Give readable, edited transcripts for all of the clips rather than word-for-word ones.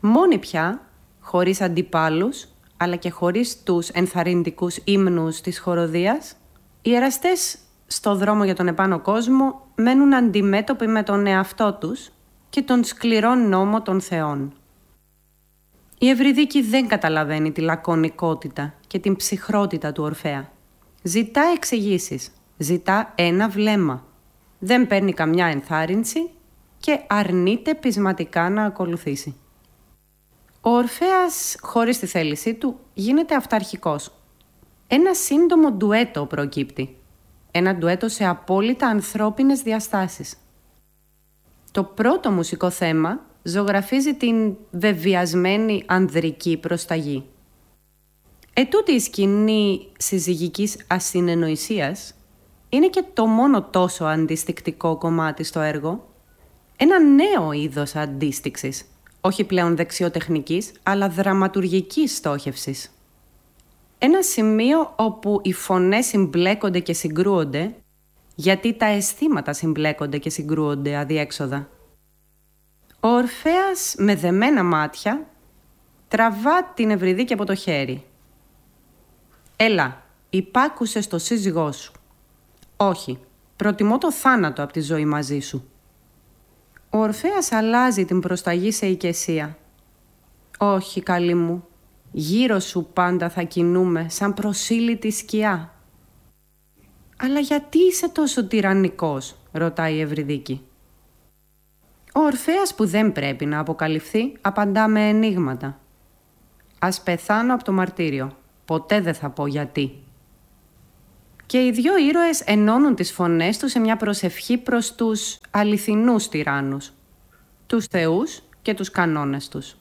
Μόνη πια, χωρίς αντιπάλους, αλλά και χωρίς τους ενθαρρυντικούς ύμνους της χοροδίας, οι εραστές στο δρόμο για τον επάνω κόσμο μένουν αντιμέτωποι με τον εαυτό τους και τον σκληρό νόμο των θεών. Η Ευρυδίκη δεν καταλαβαίνει τη λακωνικότητα και την ψυχρότητα του Ορφέα. Ζητά εξηγήσεις, ζητά ένα βλέμμα. Δεν παίρνει καμιά ενθάρρυνση και αρνείται πεισματικά να ακολουθήσει. Ο Ορφέας, χωρίς τη θέλησή του, γίνεται αυταρχικός. Ένα σύντομο ντουέτο προκύπτει. Ένα ντουέτο σε απόλυτα ανθρώπινες διαστάσεις. Το πρώτο μουσικό θέμα ζωγραφίζει την βεβιασμένη ανδρική προσταγή. Ετούτη η σκηνή συζυγικής ασυνεννοησίας είναι και το μόνο τόσο αντιστικτικό κομμάτι στο έργο. Ένα νέο είδος αντίστιξης, όχι πλέον δεξιοτεχνικής, αλλά δραματουργικής στόχευσης. Ένα σημείο όπου οι φωνές συμπλέκονται και συγκρούονται, γιατί τα αισθήματα συμπλέκονται και συγκρούονται αδιέξοδα. Ο Ορφέας με δεμένα μάτια τραβά την Ευρυδίκη από το χέρι. «Έλα, υπάκουσε στο σύζυγό σου. Όχι, προτιμώ το θάνατο από τη ζωή μαζί σου». Ο Ορφέας αλλάζει την προσταγή σε οικεσία. «Όχι, καλή μου, γύρω σου πάντα θα κινούμε σαν προσήλυτη σκιά». «Αλλά γιατί είσαι τόσο τυραννικός?» ρωτάει η Ευρυδίκη. Ο Ορφέας, που δεν πρέπει να αποκαλυφθεί, απαντά με ενίγματα. «Ας πεθάνω από το μαρτύριο. Ποτέ δεν θα πω γιατί». Και οι δύο ήρωες ενώνουν τις φωνές τους σε μια προσευχή προς τους αληθινούς τυράννους, τους θεούς και τους κανόνες τους.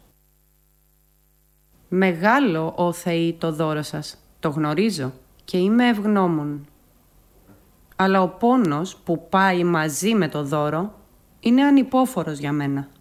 «Μεγάλο, ó Θεοί, το δώρο σας. Το γνωρίζω και είμαι ευγνώμων. Αλλά ο πόνος που πάει μαζί με το δώρο είναι ανυπόφορος για μένα».